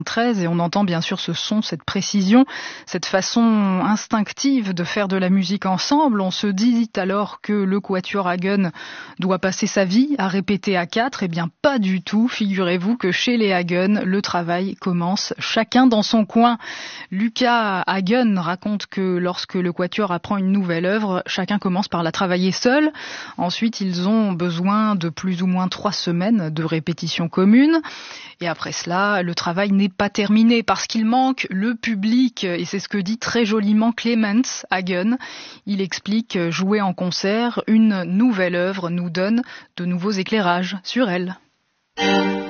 13 et on entend bien sûr ce son, cette précision, cette façon instinctive de faire de la musique ensemble. On se dit alors que le quatuor Hagen doit passer sa vie à répéter à 4. Eh bien pas du tout, figurez-vous que chez les Hagen, le travail commence chacun dans son coin. Lucas Hagen raconte que lorsque le quatuor apprend une nouvelle œuvre, chacun commence par la travailler seul. Ensuite, ils ont besoin de plus ou moins 3 semaines de répétition commune. Et après cela, le travail n'est pas terminé parce qu'il manque le public. Et c'est ce que dit très joliment Clemens Hagen. Il explique jouer en concert, une nouvelle œuvre nous donne de nouveaux éclairages sur elle.